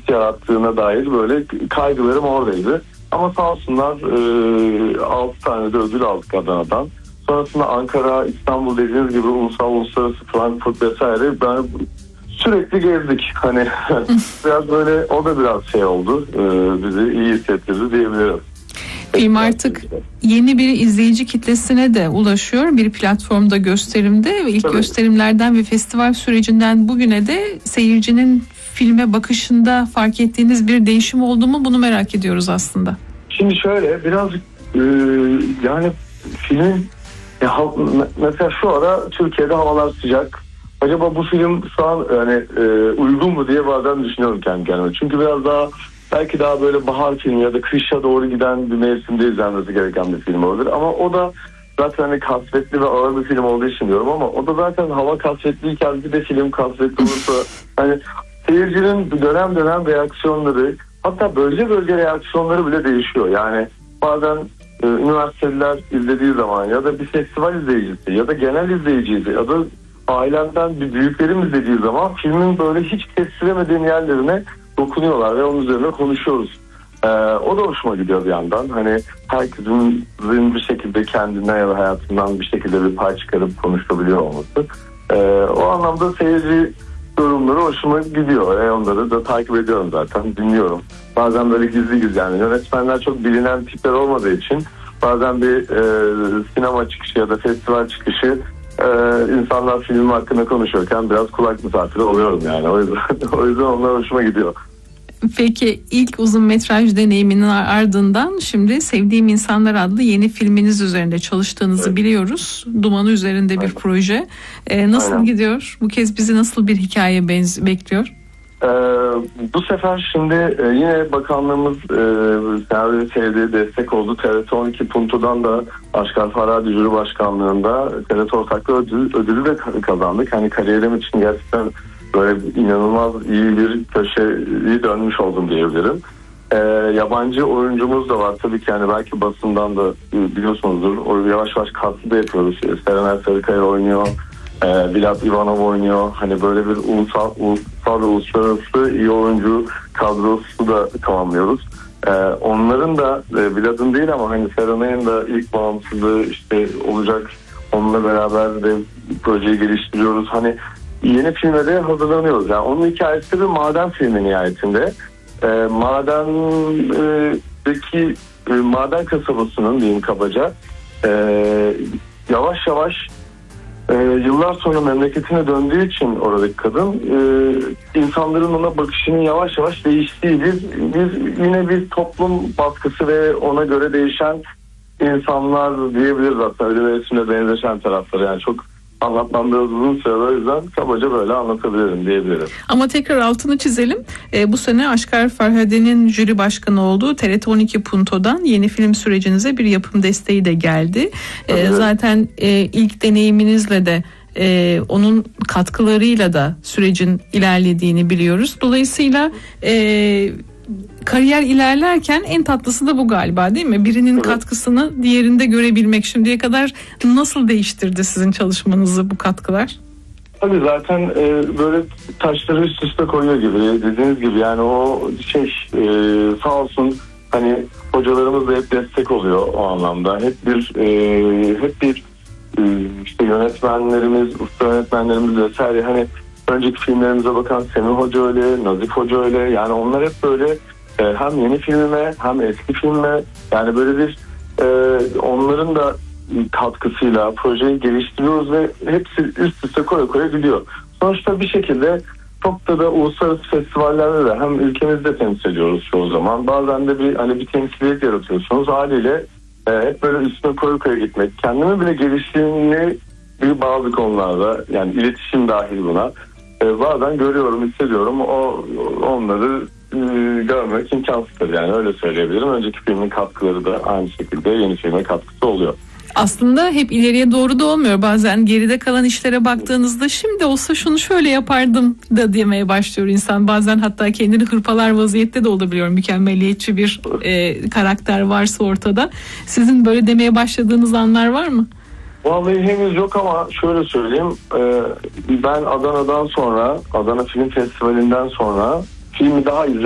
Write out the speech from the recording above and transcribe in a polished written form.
yarattığına dair böyle kaygılarım oradaydı. Ama sağ olsunlar 6 tane de ödül aldık Adana'dan. Sonrasında Ankara, İstanbul dediğiniz gibi uluslararası Frankfurt vesaire ben sürekli gezdik. Hani biraz böyle o da biraz şey oldu. Bizi iyi hissettirdi diyebilirim. Film artık yeni bir izleyici kitlesine de ulaşıyor. Bir platformda gösterimde ve ilk gösterimlerden ve festival sürecinden bugüne de seyircinin filme bakışında fark ettiğiniz bir değişim oldu mu? Bunu merak ediyoruz aslında. Şimdi şöyle biraz yani filmin mesela şu ara Türkiye'de havalar sıcak. Acaba bu film şu an yani uygun mu diye bazen düşünüyorum kendi kendime. Çünkü biraz daha belki daha böyle bahar filmi ya da kışa doğru giden bir mevsimde izlenmesi gereken bir film olabilir. Ama o da zaten hani kasvetli ve ağır bir film olduğu için diyorum ama o da zaten hava kasvetliyken bir de film kasvetli olursa hani seyircinin dönem dönem reaksiyonları hatta bölge bölge reaksiyonları bile değişiyor. Yani bazen üniversiteliler izlediği zaman ya da bir festival izleyicisi ya da genel izleyicisi ya da ailenden bir büyüklerim izlediği zaman filmin böyle hiç kestiremediğim yerlerine dokunuyorlar ve onun üzerine konuşuyoruz. O da hoşuma gidiyor bir yandan. Hani herkesin bir şekilde kendinden ya da hayatından bir şekilde bir pay çıkarıp konuşabiliyor olması. O anlamda seyirci yorumları hoşuma gidiyor. Onları da takip ediyorum zaten. Dinliyorum. Bazen böyle gizli gizli yani yönetmenler çok bilinen tipler olmadığı için bazen bir sinema çıkışı ya da festival çıkışı insanlar film hakkında konuşuyorken biraz kulak misafiri oluyorum yani. O yüzden onlar hoşuma gidiyor. Peki ilk uzun metraj deneyiminin ardından şimdi Sevdiğim İnsanlar adlı yeni filminiz üzerinde çalıştığınızı biliyoruz. Dumanı üzerinde bir proje. Nasıl gidiyor? Bu kez bizi nasıl bir hikaye bekliyor? Bu sefer şimdi yine bakanlığımız sevdiği destek oldu. TRT 12 Punto'dan da Aşkar Farhadi Jüri Başkanlığı'nda TRT ortaklığı ödülü de kazandık. Hani kariyerim için gerçekten böyle inanılmaz iyi bir köşeyi dönmüş oldum diyebilirim. Yabancı oyuncumuz da var tabii ki yani belki basından da biliyorsunuzdur. O yavaş yavaş kastı da yapıyoruz. Serenay Sarıkaya oynuyor. Vlad Ivanov oynuyor. Hani böyle bir ulusal ve uluslararası iyi oyuncu kadrosu da tamamlıyoruz. Onların da Vlad'ın değil ama hani Serenay'ın da ilk bağımsızlığı işte olacak. Onunla beraber de projeyi geliştiriyoruz. Hani yeni filme de hazırlanıyoruz. Yani onun hikayesi bir maden filmi nihayetinde. Maden kasabasının diyeyim kabaca yavaş yavaş yıllar sonra memleketine döndüğü için oradaki kadın insanların ona bakışının yavaş yavaş değiştiği yine bir toplum baskısı ve ona göre değişen insanlar diyebiliriz hatta öyle bir resimle benzeşen tarafları yani çok anlatmam biraz uzun süre o yüzden kabaca böyle anlatabilirim diyebilirim. Ama tekrar altını çizelim. Bu sene Aşkar Farhadi'nin jüri başkanı olduğu TRT 12 Punto'dan yeni film sürecinize bir yapım desteği de geldi. Zaten ilk deneyiminizle de onun katkılarıyla da sürecin ilerlediğini biliyoruz. Dolayısıyla kariyer ilerlerken en tatlısı da bu galiba değil mi? Birinin katkısını diğerinde görebilmek. Şimdiye kadar nasıl değiştirdi sizin çalışmanızı bu katkılar? Tabii zaten böyle taşları üst üste koyuyor gibi dediğiniz gibi yani o sağ olsun hani hocalarımız da hep destek oluyor o anlamda. Hep bir işte yönetmenlerimiz, usta yönetmenlerimiz vesaire hani önceki filmlerimize bakan Semih Hoca öyle, Nazif Hoca öyle yani onlar hep böyle hem yeni filmime hem eski filmime yani böyle bir onların da katkısıyla projeyi geliştiriyoruz ve hepsi üst üste koya gidiyor. Sonuçta bir şekilde çok da uluslararası festivallerde de hem ülkemizde temsil ediyoruz çoğu zaman. Bazen de bir temsiliyet yaratıyorsunuz. Haliyle hep böyle üstüne koya gitmek. Kendimi bile geliştiğini bazı konularda yani iletişim dahil buna bazen görüyorum, hissediyorum. Onları görmek imkansızdır yani öyle söyleyebilirim. Önceki filmin katkıları da aynı şekilde yeni filme katkısı oluyor. Aslında hep ileriye doğru da olmuyor. Bazen geride kalan işlere baktığınızda şimdi olsa şunu şöyle yapardım da demeye başlıyor insan. Bazen hatta kendini hırpalar vaziyette de olabiliyor. Mükemmeliyetçi bir karakter varsa ortada. Sizin böyle demeye başladığınız anlar var mı? Vallahi henüz yok ama şöyle söyleyeyim. Ben Adana Film Festivali'nden sonra filmi daha